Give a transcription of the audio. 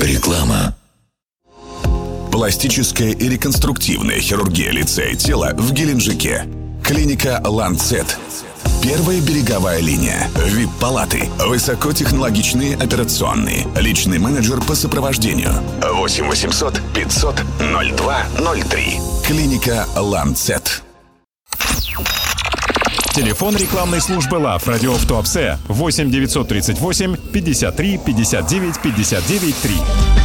Реклама. Пластическая и реконструктивная хирургия лица и тела в Геленджике. Клиника «Ланцет». Первая береговая линия. ВИП-палаты. Высокотехнологичные операционные. Личный менеджер по сопровождению. 8 800 500 0203. Клиника «Ланцет». Телефон рекламной службы ЛАВ «Радио в Туапсе» 8 938 53 59 59 3.